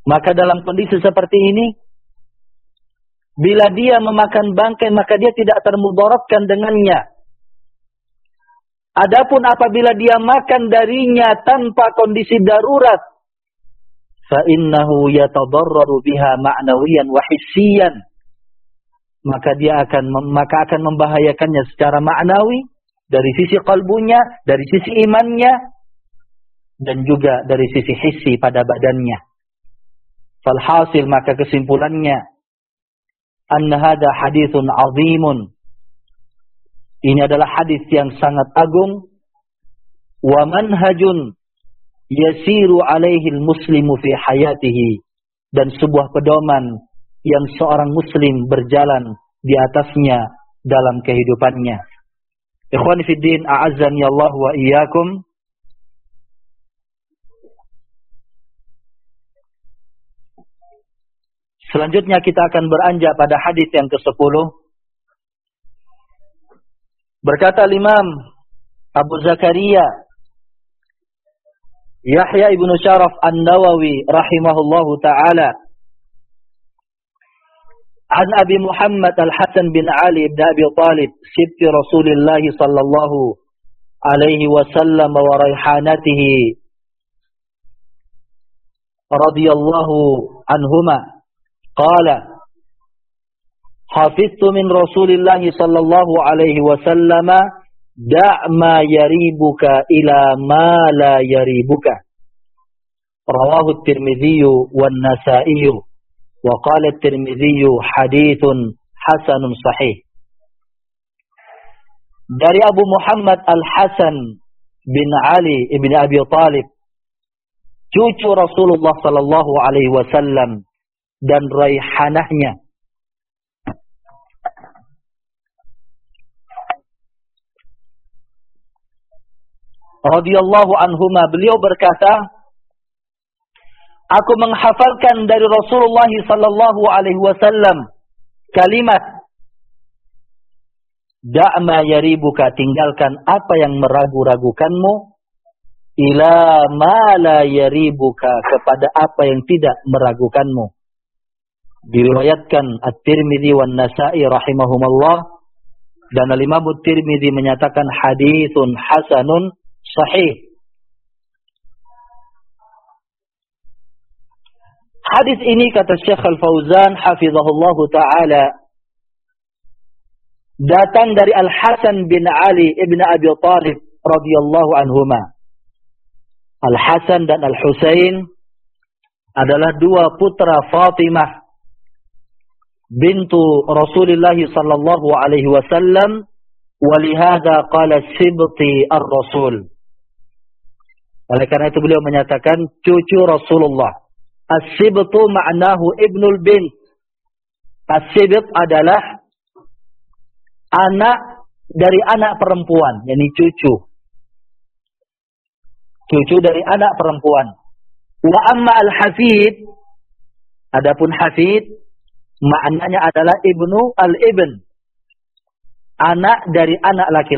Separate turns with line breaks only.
Maka dalam kondisi seperti ini, bila dia memakan bangkai, maka dia tidak termudaratkan dengannya. Adapun apabila dia makan darinya tanpa kondisi darurat, fa innahu yatadarraru biha ma'nawiyan wa hissiyan, maka dia akan membahayakannya secara maknawi, dari sisi kalbunya, dari sisi imannya, dan juga dari sisi hissi pada badannya. Falhasil, maka kesimpulannya, anna hadha hadithun azimun, ini adalah hadis yang sangat agung, wa manhajun yasiru alaihi al-muslimu fi hayatihi, dan sebuah pedoman yang seorang muslim berjalan di atasnya dalam kehidupannya. Ikhwani fi din, a'azzani Allah wa iyyakum. Selanjutnya kita akan beranjak pada hadis yang ke-10. Berkata Imam Abu Zakaria Yahya ibn Sharaf An-Nawawi rahimahullahu ta'ala, an Abi Muhammad Al-Hasan bin Ali ibn Abi Talib sibti Rasulillah sallallahu alaihi wasallam wa raihanatihi radhiyallahu anhuma qala hafiztu min Rasulillah sallallahu alaihi wasallam da' ma yaribuka ila ma la yaribuka, rawahu at-Tirmidzi wan Nasa'i wa qala at-Tirmidzi haditsun hasanun sahih. Dari Abu Muhammad Al-Hasan bin Ali ibn Abi Talib, cucu Rasulullah sallallahu alaihi wasallam dan raihanahnya, radhiyallahu anhuma, beliau berkata, aku menghafalkan dari Rasulullah sallallahu alaihi wasallam kalimat, da' ma yaribuka, tinggalkan apa yang meragu-ragukanmu, ila ma la yaribuka, kepada apa yang tidak meragukanmu. Diriwayatkan At-Tirmidzi wan Nasa'i rahimahumullah, dan Al-Imam At-Tirmidzi menyatakan haditsun hasanun sahih. Hadis ini, kata Syekh Al-Fauzan hafizahullah ta'ala, datang dari Al-Hasan bin Ali ibn Abi Talib radhiyallahu anhuma. Al-Hasan dan Al-Husain adalah dua putra Fatimah bintu Rasulullah sallallahu alaihi wasallam, walihada qala sibti ar-Rasul. Oleh karena itu beliau menyatakan cucu Rasulullah. As-sibtu ma'nahu ibnul bint. As-sibt adalah anak dari anak perempuan, yakni cucu. Cucu dari anak perempuan. Wa amma al-hafid, adapun hafid maknanya adalah ibnu al-ibn, anak dari anak laki-laki.